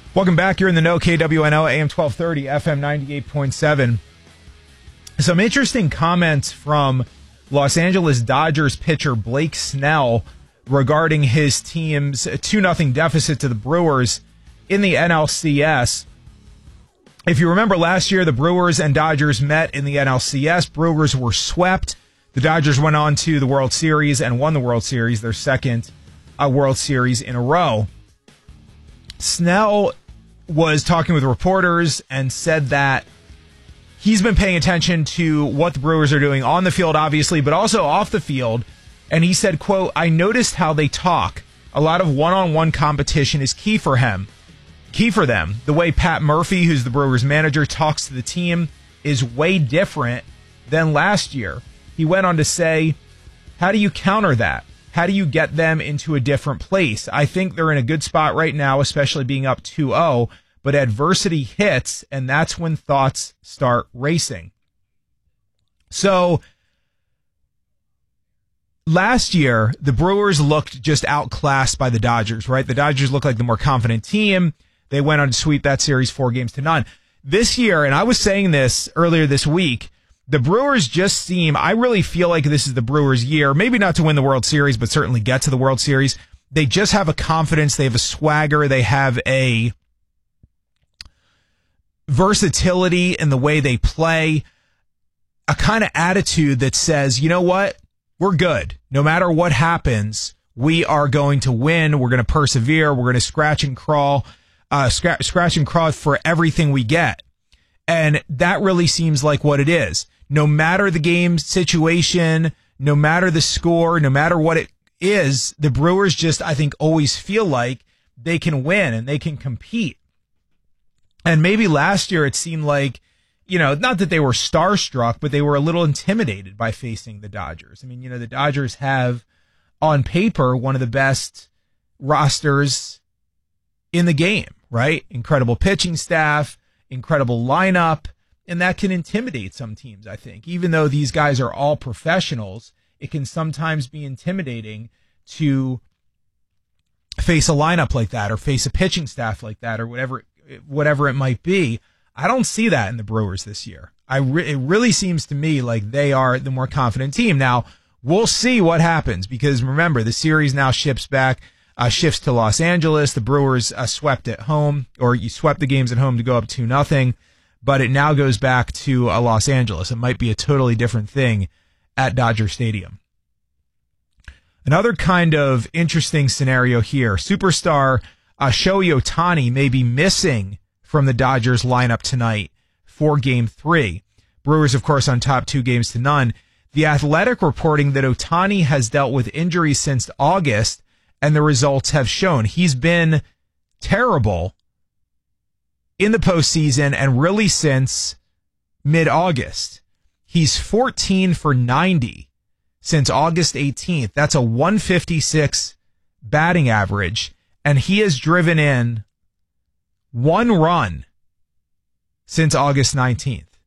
Welcome back. You're in the know, KWNO, AM 1230, FM 98.7. Some interesting comments from Los Angeles Dodgers pitcher Blake Snell regarding his team's 2-0 deficit to the Brewers in the NLCS. If you remember last year, the Brewers and Dodgers met in the NLCS. Brewers were swept. The Dodgers went on to the World Series and won the World Series, their second World Series in a row. Snell was talking with reporters and said that he's been paying attention to what the Brewers are doing on the field, obviously, but also off the field. And he said, quote, "I noticed how they talk. A lot of one-on-one competition is key for them. The way Pat Murphy, who's the Brewers manager, talks to the team is way different than last year." He went on to say, "How do you counter that? How do you get them into a different place? I think they're in a good spot right now, especially being up 2-0, but adversity hits, and that's when thoughts start racing." So last year, the Brewers looked just outclassed by the Dodgers, right? The Dodgers looked like the more confident team. They went on to sweep that series 4-0. This year, and I was saying this earlier this week, the Brewers just seem, I really feel like this is the Brewers' year, maybe not to win the World Series, but certainly get to the World Series. They just have a confidence, they have a swagger, they have a versatility in the way they play, a kind of attitude that says, you know what, we're good. No matter what happens, we are going to win, we're going to persevere, we're going to scratch and crawl for everything we get. And that really seems like what it is. No matter the game situation, no matter the score, no matter what it is, the Brewers just, I think, always feel like they can win and they can compete. And maybe last year it seemed like, you know, not that they were starstruck, but they were a little intimidated by facing the Dodgers. I mean, you know, the Dodgers have, on paper, one of the best rosters in the game, right? Incredible pitching staff, incredible lineup, and that can intimidate some teams, I think. Even though these guys are all professionals, it can sometimes be intimidating to face a lineup like that or face a pitching staff like that or whatever it might be. I don't see that in the Brewers this year. It really seems to me like they are the more confident team. Now, we'll see what happens because, remember, the series now shifts to Los Angeles. The Brewers swept at home, or you swept the games at home to go up 2-0, but it now goes back to Los Angeles. It might be a totally different thing at Dodger Stadium. Another kind of interesting scenario here. Superstar Shohei Ohtani may be missing from the Dodgers lineup tonight for Game 3. Brewers, of course, on top 2-0. The Athletic reporting that Ohtani has dealt with injuries since August, and the results have shown he's been terrible in the postseason and really since mid-August. He's 14 for 90 since August 18th. That's a 156 batting average, and he has driven in one run since August 19th.